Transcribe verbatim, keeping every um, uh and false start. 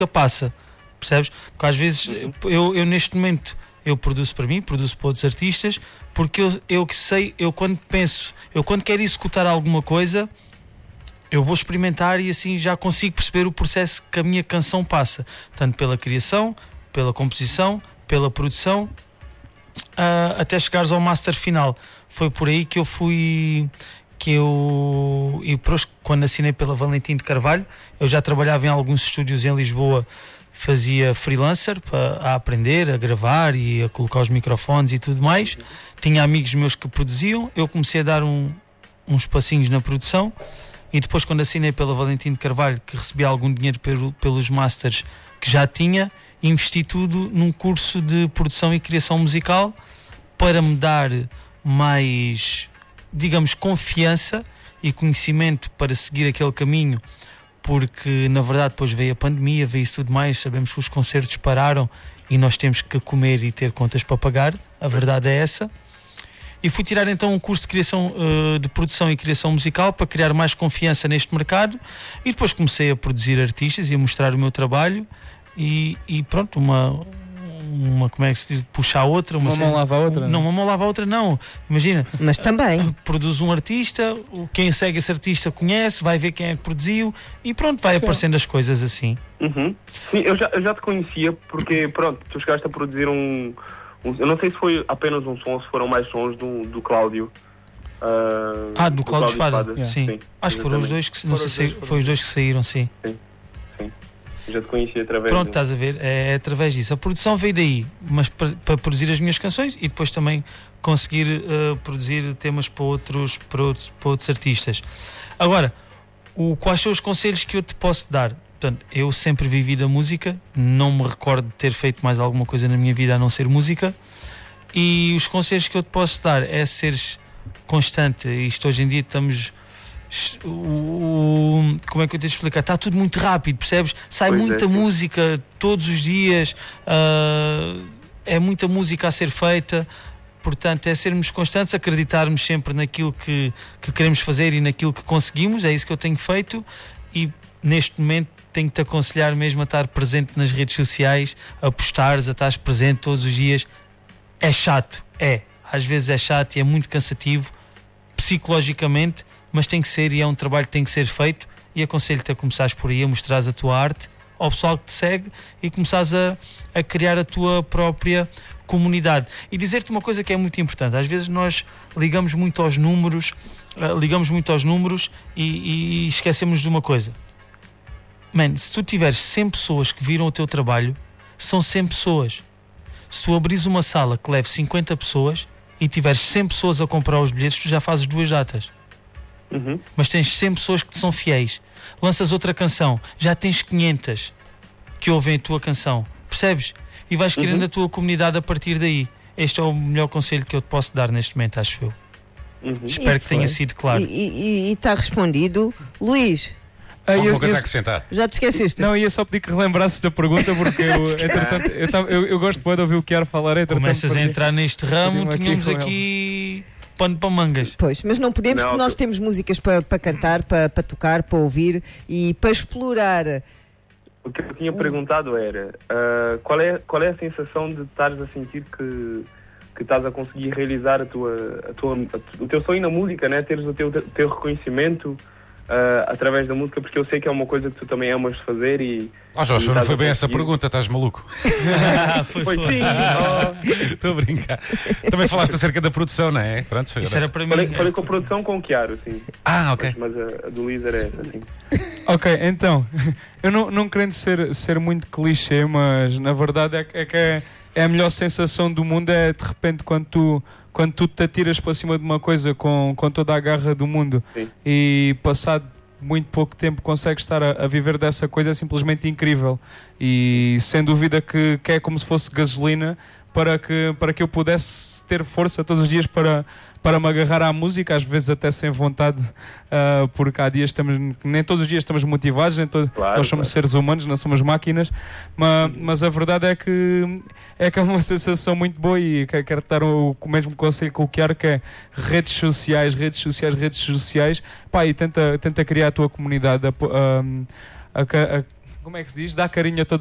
passa, percebes? Porque às vezes eu, eu neste momento eu produzo para mim, produzo para outros artistas, porque eu, eu que sei, eu quando penso, eu quando quero executar alguma coisa, eu vou experimentar e assim já consigo perceber o processo que a minha canção passa, tanto pela criação, pela composição, pela produção, uh, até chegares ao master final. Foi por aí que eu fui, que eu, e depois, quando assinei pela Valentim de Carvalho, eu já trabalhava em alguns estúdios em Lisboa, fazia freelancer para a aprender, a gravar e a colocar os microfones e tudo mais. Tinha amigos meus que produziam, eu comecei a dar um, uns passinhos na produção. E depois, quando assinei pela Valentim de Carvalho, que recebi algum dinheiro pelo, pelos masters que já tinha, investi tudo num curso de produção e criação musical para me dar mais, digamos, confiança e conhecimento para seguir aquele caminho, porque na verdade depois veio a pandemia, veio isso tudo mais, sabemos que os concertos pararam e nós temos que comer e ter contas para pagar, a verdade é essa. E fui tirar então um curso de criação, uh, de produção e criação musical para criar mais confiança neste mercado, e depois comecei a produzir artistas e a mostrar o meu trabalho e, e pronto, uma, uma, como é que se diz, puxa a outra, uma, uma mão lava a outra, um, não, uma mão lava a outra não, imagina, mas também uh, produz um artista, quem segue esse artista conhece, vai ver quem é que produziu e pronto, vai Sim. aparecendo as coisas assim. Uhum. Sim, eu já, eu já te conhecia porque pronto, tu chegaste a produzir um eu não sei se foi apenas um som ou se foram mais sons do, do Cláudio. Uh, ah, do, do Cláudio Espada, Espada. Yeah. Sim. sim. Acho que foram os dois que não sei se dois, foi os dois que saíram, sim. Sim, sim. Já te conheci através. Pronto, do... estás a ver, é, é através disso. A produção veio daí, mas para, para produzir as minhas canções e depois também conseguir uh, produzir temas para outros, para outros, para outros artistas. Agora, o, quais são os conselhos que eu te posso dar? Portanto, eu sempre vivi da música, não me recordo de ter feito mais alguma coisa na minha vida a não ser música, e os conselhos que eu te posso dar é seres constante. Isto hoje em dia estamos, o, como é que eu tenho de explicar? Está tudo muito rápido, percebes? Sai pois muita é, música todos os dias, uh, é muita música a ser feita, portanto é sermos constantes, acreditarmos sempre naquilo que, que queremos fazer e naquilo que conseguimos. É isso que eu tenho feito, e neste momento tenho que te aconselhar mesmo a estar presente nas redes sociais, a postares, a estar presente todos os dias. É chato, é. Às vezes é chato e é muito cansativo psicologicamente, mas tem que ser, e é um trabalho que tem que ser feito, e aconselho-te a começares por aí, a mostrares a tua arte ao pessoal que te segue e começares a, a criar a tua própria comunidade. E dizer-te uma coisa que é muito importante: às vezes nós ligamos muito aos números, uh, ligamos muito aos números e, e esquecemos de uma coisa. Man, se tu tiveres cem pessoas que viram o teu trabalho, são cem pessoas. Se tu abris uma sala que leve cinquenta pessoas e tiveres cem pessoas a comprar os bilhetes, tu já fazes duas datas. Uhum. Mas tens cem pessoas que te são fiéis. Lanças outra canção, já tens quinhentas que ouvem a tua canção, percebes? E vais criando uhum. a tua comunidade a partir daí. Este é o melhor conselho que eu te posso dar neste momento, acho eu. Uhum. Espero que tenha sido claro. E está respondido. Luís, Ah, Alguma eu, coisa eu, a acrescentar? Já te esqueceste? Não, ia só pedir que relembrasses da pergunta, porque eu, entretanto, eu, tava, eu, eu gosto de ouvir o Chiaro falar. Começas a entrar neste ramo, tínhamos aqui, aqui pano para mangas. Pois, mas não podemos, não, porque nós temos músicas para, para cantar, para, para tocar, para ouvir e para explorar. O que eu tinha perguntado era uh, qual, é, qual é a sensação de estares a sentir que, que estás a conseguir realizar a tua, a tua, a, o teu sonho na música, né? Teres o teu, teu reconhecimento Uh, através da música, porque eu sei que é uma coisa que tu também amas fazer e... Oh Joshua, não foi bem essa pergunta, estás maluco? foi, foi sim. Estou oh. a brincar. Também falaste acerca da produção, não é? Pronto, isso era para mim. Falei, falei com a produção com o Chiaro, sim. Ah, ok. Mas, mas a, a do Liz era essa, sim. Ok, então, eu não, não querendo ser, ser muito clichê, mas na verdade é, é que é, é a melhor sensação do mundo, é de repente quando tu... quando tu te atiras para cima de uma coisa com, com toda a garra do mundo. Sim. E passado muito pouco tempo consegues estar a, a viver dessa coisa, é simplesmente incrível. E sem dúvida que, que é como se fosse gasolina para que, para que eu pudesse ter força todos os dias para, para me agarrar à música, às vezes até sem vontade, uh, porque há dias estamos, nem todos os dias estamos motivados, nem to- claro, nós somos claro. seres humanos, não somos máquinas, mas, mas a verdade é que é que é uma sensação muito boa, e quero dar o, o mesmo conselho que o Chiaro, que é redes sociais, redes sociais, redes sociais, pá, e tenta, tenta criar a tua comunidade, a, a, a, a, como é que se diz? Dá carinho a todos